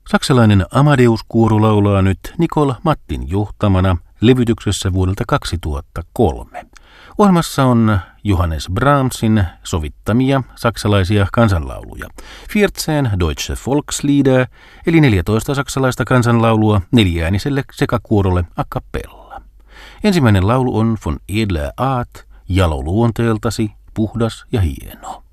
Saksalainen Amadeus-kuoro laulaa nyt Nicole Mattin johtamana levytyksessä vuodelta 2003. Ohjelmassa on Johannes Brahmsin sovittamia saksalaisia kansanlauluja. 14 Deutsche Volkslieder, eli 14 saksalaista kansanlaulua neljääniselle sekakuorolle a cappella. Ensimmäinen laulu on Von edler Art, jalo luonteeltasi, puhdas ja hieno.